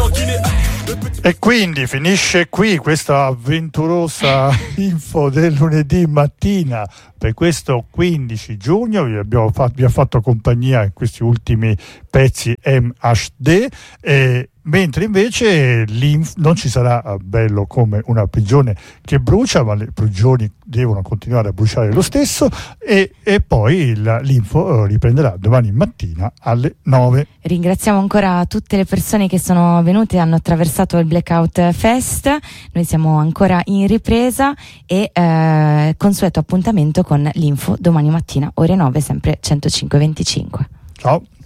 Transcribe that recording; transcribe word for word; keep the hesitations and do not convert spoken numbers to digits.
E quindi finisce qui questa avventurosa info del lunedì mattina per questo quindici giugno. Vi abbiamo fatto, vi ha fatto compagnia in questi ultimi pezzi M H D, e mentre invece l'inf- non ci sarà bello come una prigione che brucia, ma le prigioni devono continuare a bruciare lo stesso, e, e poi il, l'info riprenderà domani mattina alle nove. Ringraziamo ancora tutte le persone che sono venute e hanno attraversato il Blackout Fest. Noi siamo ancora in ripresa e eh, consueto appuntamento con l'info domani mattina ore nove, sempre centocinque venticinque. Ciao.